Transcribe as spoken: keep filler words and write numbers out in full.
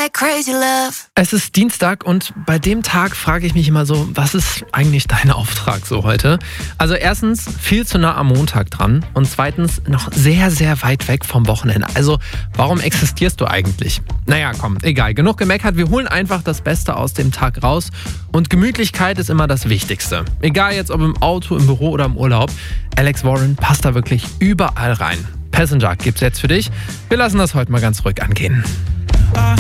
that crazy love. Es ist Dienstag und bei dem Tag frage ich mich immer so, was ist eigentlich dein Auftrag so heute? Also erstens, viel zu nah am Montag dran und zweitens, noch sehr, sehr weit weg vom Wochenende. Also warum existierst du eigentlich? Naja, komm, egal, genug gemeckert. Wir holen einfach das Beste aus dem Tag raus und Gemütlichkeit ist immer das Wichtigste. Egal jetzt ob im Auto, im Büro oder im Urlaub, Alex Warren passt da wirklich überall rein. Passenger gibt's jetzt für dich. Wir lassen das heute mal ganz ruhig angehen.